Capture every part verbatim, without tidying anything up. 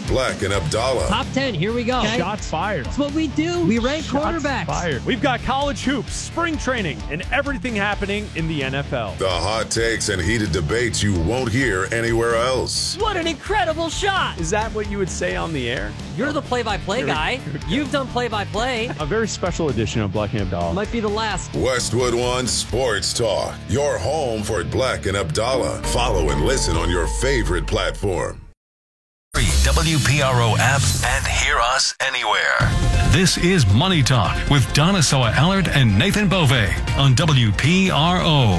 Black and Abdallah. Top ten, here we go. Okay. Shots fired. That's what we do. We rank Shots quarterbacks. fired. We've got college hoops, spring training, and everything happening in the N F L. The hot takes and heated debates you won't hear anywhere else. What an incredible shot. Is that what you would say on the air? You're the play-by-play guy. You've done play-by-play. A very special edition of Black and Abdallah. Might be the last. Westwood One Sports Talk. Your home for Black and Abdallah. Follow and listen on your favorite platform. Free W P R O app and hear us anywhere. This is Money Talk with Donna Soa Allard and Nathan Bove on W P R O.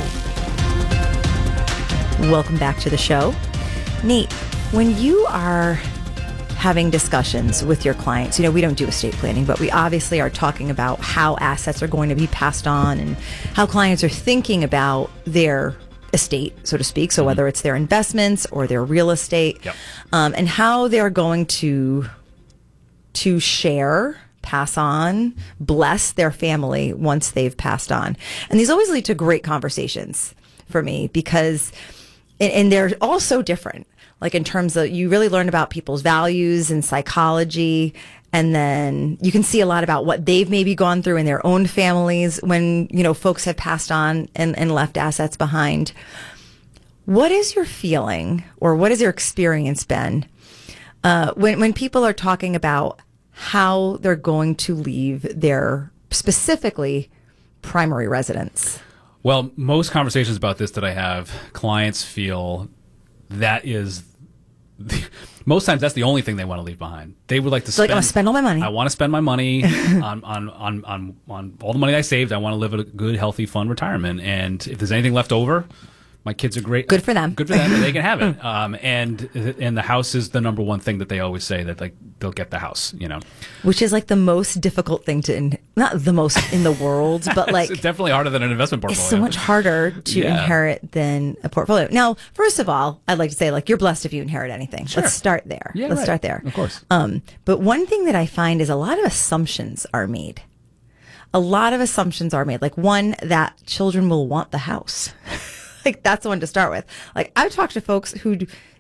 Welcome back to the show. Nate, when you are having discussions with your clients, you know, we don't do estate planning, but we obviously are talking about how assets are going to be passed on and how clients are thinking about their estate, so to speak. So whether it's their investments or their real estate, yep. um, and how they're going to to share, pass on, bless their family once they've passed on. And these always lead to great conversations for me because, and, and they're all so different. Like in terms of, you really learn about people's values and psychology. And then you can see a lot about what they've maybe gone through in their own families when, you know, folks have passed on and, and left assets behind. What is your feeling, or what has your experience been uh, when, when people are talking about how they're going to leave their specifically primary residence? Well, most conversations about this that I have, clients feel that is the, most times that's the only thing they want to leave behind. They would like to so spend. Like, I want to spend all my money. I want to spend my money on, on, on, on, on all the money I saved. I want to live a good, healthy, fun retirement. And if there's anything left over, my kids are great. Good for them. Good for them. And they can have it. Um, and and the house is the number one thing that they always say, that like they'll get the house. You know, which is like the most difficult thing to in, not the most in the world, but like it's definitely harder than an investment portfolio. It's so much harder to yeah. inherit than a portfolio. Now, first of all, I'd like to say, like, you're blessed if you inherit anything. Sure. Let's start there. Yeah, Let's right. start there. Of course. Um, but one thing that I find is a lot of assumptions are made. A lot of assumptions are made. Like, one, that children will want the house. Like, that's the one to start with. Like, I've talked to folks who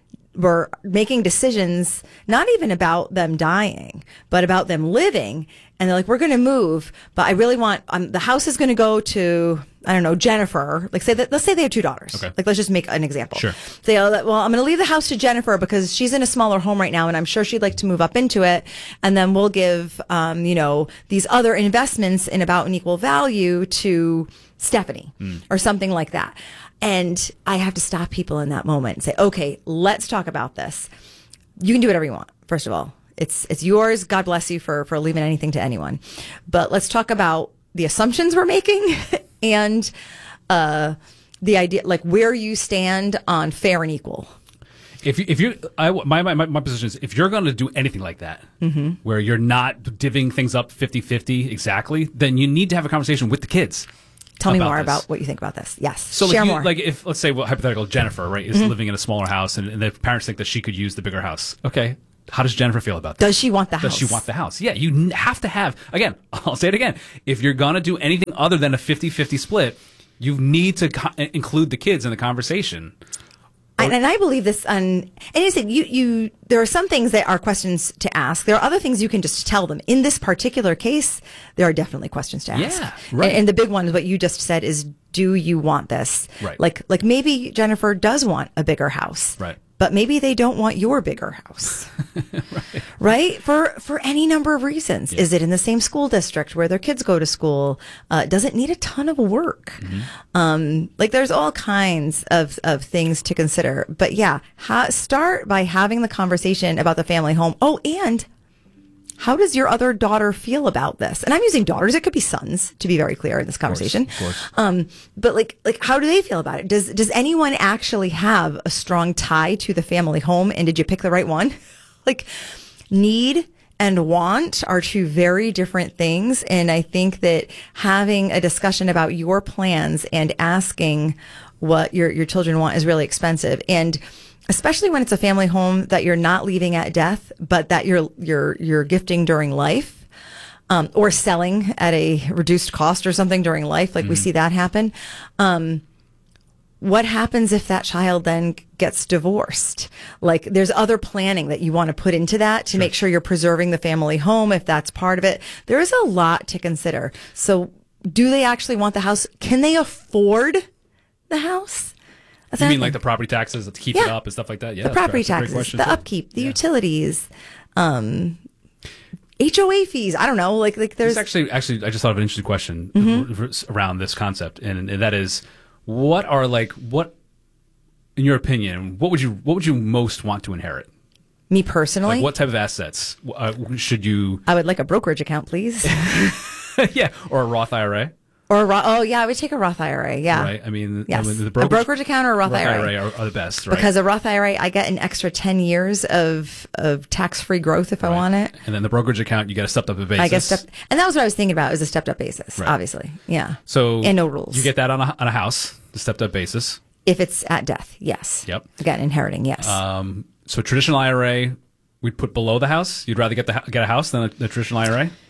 were making decisions, not even about them dying, but about them living. And they're like, we're going to move, but I really want, um, the house is going to go to, I don't know, Jennifer. Like, say that, let's say they have two daughters. Okay. Like, let's just make an example. Sure. Say, oh, well, I'm going to leave the house to Jennifer because she's in a smaller home right now, and I'm sure she'd like to move up into it. And then we'll give, um, you know, these other investments in about an equal value to Stephanie mm. or something like that. And I have to stop people in that moment and say, okay, let's talk about this. You can do whatever you want, first of all. It's it's yours. God bless you for, for leaving anything to anyone. But let's talk about the assumptions we're making and uh, the idea, like where you stand on fair and equal. If you, if you, I, my, my, my position is, if you're going to do anything like that, mm-hmm. where you're not divvying things up fifty-fifty exactly, then you need to have a conversation with the kids. Tell me about more this. about what you think about this. Yes. So Share like, you, more. like if, let's say, well, hypothetical, Jennifer, right, is Mm-hmm. living in a smaller house, and, and the parents think that she could use the bigger house. Okay. How does Jennifer feel about that? Does she want the Does house? she want the house? Yeah, you n- have to have, again, I'll say it again, if you're going to do anything other than a fifty-fifty split, you need to co- include the kids in the conversation. And, and I believe this on, and you said you, you, there are some things that are questions to ask. There are other things you can just tell them. In this particular case, there are definitely questions to ask. Yeah, right. And, and the big one, what you just said, is, do you want this? Right. Like, like maybe Jennifer does want a bigger house. Right. But maybe they don't want your bigger house. right. Right? For, for any number of reasons. Yeah. Is it in the same school district where their kids go to school? Uh, does it need a ton of work? Mm-hmm. Um, like there's all kinds of, of things to consider. But yeah, ha- start by having the conversation about the family home. Oh, and how does your other daughter feel about this? And I'm using daughters. It could be sons, to be very clear in this conversation. Of course, of course. Um, but like, like, how do they feel about it? Does, does anyone actually have a strong tie to the family home? And did you pick the right one? Like, need and want are two very different things. And I think that having a discussion about your plans and asking what your, your children want is really expensive. And especially when it's a family home that you're not leaving at death, but that you're you're you're gifting during life, um, or selling at a reduced cost or something during life, like mm-hmm. we see that happen. Um, what happens if that child then gets divorced? Like, there's other planning that you want to put into that to sure. make sure you're preserving the family home, if that's part of it. There is a lot to consider. So do they actually want the house? Can they afford the house? That's you mean like the property taxes to keep yeah. it up and stuff like that? Yeah, the property that's a great taxes, the too. upkeep, the yeah. utilities, um, H O A fees. I don't know. Like, like there's It's actually, actually, I just thought of an interesting question Mm-hmm. around this concept, and, and that is, what are like what, in your opinion, what would you what would you most want to inherit? Me personally, Like what type of assets uh, should you? I would like a brokerage account, please. Yeah, or a Roth I R A. Or a Roth, oh yeah, I would take a Roth I R A. Yeah, Right. I mean, yes, I mean, the a brokerage account or a Roth, Roth I R A, I R A are, are the best, right? Because a Roth I R A, I get an extra ten years of of tax free growth if Right. I want it. And then the brokerage account, you get a stepped up basis. I get stepped, and that was what I was thinking about. Is a stepped up basis, Right. obviously. Yeah. So and no rules. You get that on a on a house, the stepped up basis. If it's at death, yes. Yep. Again, inheriting, yes. Um, so traditional I R A, we'd put below the house. You'd rather get the get a house than a, the traditional I R A.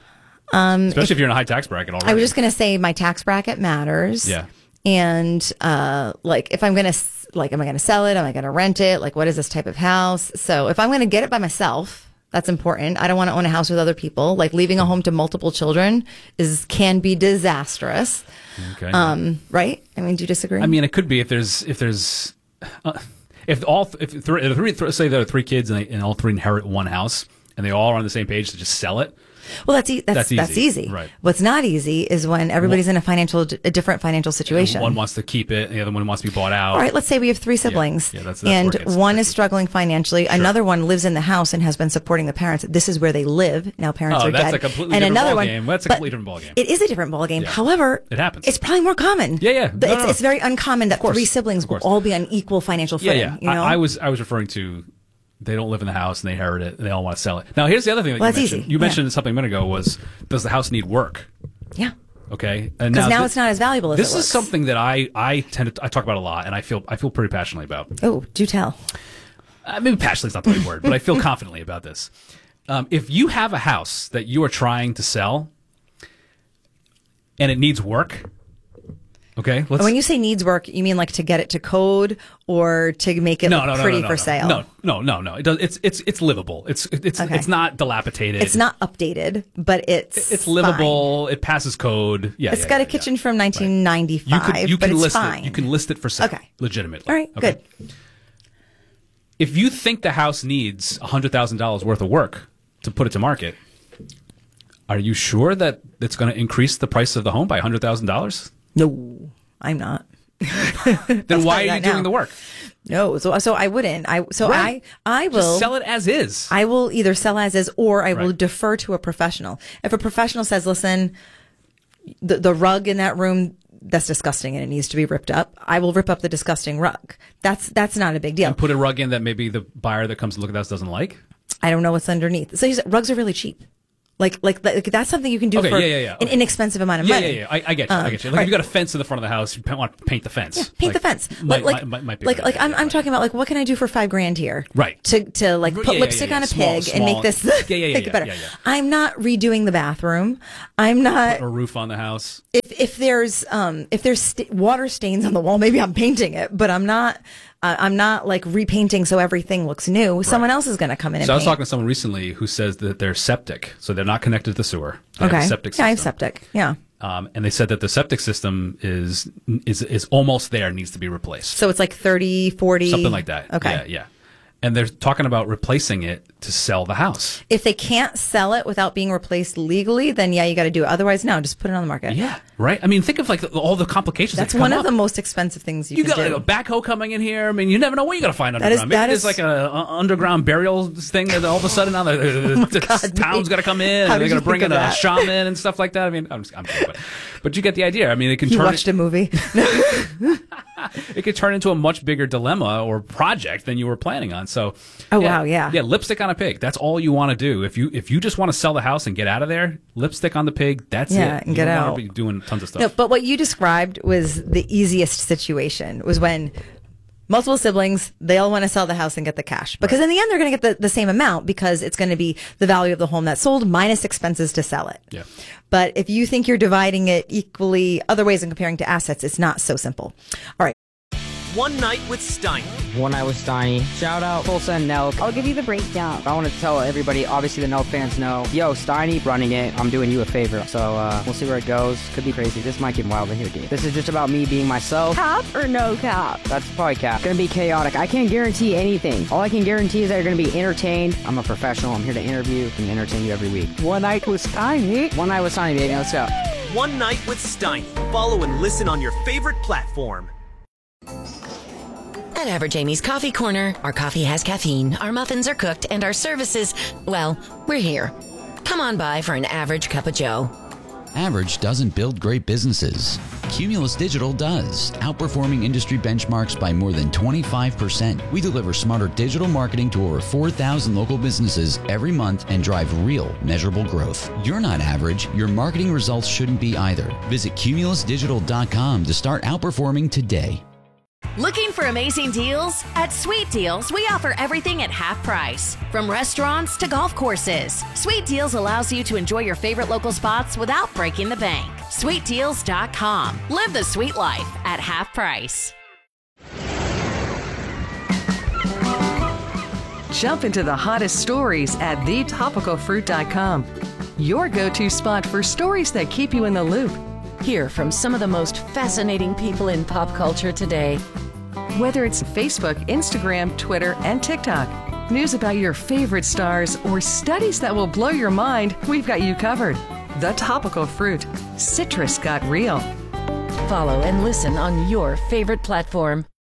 Um, Especially if, if you're in a high tax bracket already. I was just going to say my tax bracket matters. Yeah. And uh, like, if I'm going to like, am I going to sell it? Am I going to rent it? Like, what is this type of house? So if I'm going to get it by myself, that's important. I don't want to own a house with other people. Like, leaving a home to multiple children is can be disastrous. Okay. Um, right? I mean, do you disagree? I mean, it could be if there's if there's uh, if all if three, if three th- say there are three kids and, they, and all three inherit one house and they all are on the same page to just sell it. Well, that's e- that's That's that's easy. easy. Right. What's not easy is when everybody's in a financial a different financial situation. One wants to keep it, and the other one wants to be bought out. All right, let's say we have three siblings, Yeah, that's- that's where and it gets one is tricky. struggling financially. Another one lives in the house and has been supporting the parents. This is where they live. Now parents Oh, are that's dead. a completely and different another one, ballgame. That's a but completely different ballgame. It is a different ballgame. Yeah. However, It happens. It's probably more common. Yeah, yeah. The- No, it's, no. it's very uncommon that course. three siblings Of will course. all be on equal financial Yeah, footing. yeah. You know? I, I was I was referring to they don't live in the house and they inherit it and they all want to sell it. Now, here's the other thing that Well, you that's mentioned. easy. You Yeah. mentioned something a minute ago was, does the house need work? yeah. Okay, and Because now thi- it's not as valuable as This it is looks. something that I I tend to I talk about a lot, and I feel I feel pretty passionately about. Oh, do tell. Uh, maybe passionately is not the right word, but I feel confidently about this. Um, if you have a house that you are trying to sell and it needs work, okay, let's. When you say needs work, you mean like to get it to code or to make it no, look no, no, pretty no, no, for no. sale? No, no, no, no. It does. It's it's it's livable. It's it's Okay. it's not dilapidated. It's not updated, but it's It's fine. livable. It passes code. Yeah, It's yeah, got yeah, a kitchen yeah. from nineteen ninety-five, You could you but can it's list fine. it. You can list it for sale. Okay. Legitimately. All right, okay? good. If you think the house needs a hundred thousand dollars worth of work to put it to market, are you sure that it's going to increase the price of the home by a hundred thousand dollars? No, I'm not. Then why are you that doing now. the work? No, so so I wouldn't. I so Right. I I will Just sell it as is. I will either sell as is or I will Right. defer to a professional. If a professional says, "Listen, the the rug in that room, that's disgusting and it needs to be ripped up," I will rip up the disgusting rug. That's that's not a big deal. And put a rug in that maybe the buyer that comes to look at the house doesn't like. I don't know what's underneath. So he's- rugs are really cheap. Like, like, like that's something you can do Okay, for yeah, yeah, yeah. an Okay. inexpensive amount of Yeah, money. yeah, yeah. I, I get you. I get you. Like right. if you got a fence in the front of the house, you pa- want to paint the fence. Yeah, paint Like, the fence. Might, like, might, might, might be a like, good like idea, I'm, I'm right. talking about like what can I do for five grand here? Right. To, to like Yeah, put yeah, lipstick yeah, on a yeah. pig Small, and make small. this Yeah, yeah, yeah, make yeah, it better. yeah, yeah. I'm not redoing the bathroom. I'm not. a roof on the house. If if there's um if there's st- water stains on the wall, maybe I'm painting it, but I'm not. Uh, I'm not like repainting so everything looks new. Someone else is going to come in and So I was paint. talking to someone recently who says that they're septic, so they're not connected to the sewer. They have Okay. a septic Yeah, system. I have septic. Yeah. Um, and they said that the septic system is is is almost there, needs to be replaced, So it's like thirty, forty something like that. Okay. Yeah, yeah. And they're talking about replacing it to sell the house. If they can't sell it without being replaced legally, then yeah, you got to do it. Otherwise, no, just put it on the market. Yeah, right. I mean, think of like the, all the complications. That's that come one of up. the most expensive things you, You can got do. like, a backhoe coming in here. I mean, you never know what you're going to find That is- underground. Maybe that there's is- like a, a underground burial thing that all of a sudden now the, the, the God, town's Nate. got to come in. How And they're did going you to bring think in of a that? shaman and stuff like that. I mean, I'm just, I'm kidding, but, but you get the idea. I mean, it can you turn watched a movie. it could turn into a much bigger dilemma or project than you were planning on. So, Oh, wow, yeah. yeah, lipstick on a pig. That's all you want to do. If you if you just want to sell the house and get out of there, lipstick on the pig. That's Yeah, it. and you get don't out. want to be doing tons of stuff. No, but what you described was the easiest situation. Was when multiple siblings, they all want to sell the house and get the cash. Because in the end, they're going to get the, the same amount because it's going to be the value of the home that sold minus expenses to sell it. Yeah. But if you think you're dividing it equally other ways and comparing to assets, it's not so simple. All right. One Night with Steiny. One Night with Steiny. Shout out Tulsa and Nelk. I'll give you the breakdown. I want to tell everybody, obviously the Nelk fans know, yo, Steiny running it. I'm doing you a favor. So uh, we'll see where it goes. Could be crazy. This might get wild in here, dude. This is just about me being myself. Cap or no cap? That's probably cap. Gonna be chaotic. I can't guarantee anything. All I can guarantee is that you're gonna be entertained. I'm a professional. I'm here to interview and entertain you every week. One Night with Steiny. One Night with Steiny, baby. Let's go. One Night with Steiny. Follow and listen on your favorite platform. At Average Amy's Coffee Corner, our coffee has caffeine, our muffins are cooked, and our services, well, we're here. Come on by for an average cup of joe. Average doesn't build great businesses. Cumulus Digital does, outperforming industry benchmarks by more than twenty-five percent. We deliver smarter digital marketing to over four thousand local businesses every month and drive real, measurable growth. You're not average. Your marketing results shouldn't be either. Visit cumulus digital dot com to start outperforming today. Looking for amazing deals? At Sweet Deals, we offer everything at half price. From restaurants to golf courses, Sweet Deals allows you to enjoy your favorite local spots without breaking the bank. sweet deals dot com. Live the sweet life at half price. Jump into the hottest stories at the topical fruit dot com. Your go-to spot for stories that keep you in the loop. Hear from some of the most fascinating people in pop culture today. Whether it's Facebook, Instagram, Twitter, and TikTok, news about your favorite stars, or studies that will blow your mind, we've got you covered. The Topical Fruit. Citrus got real. Follow and listen on your favorite platform.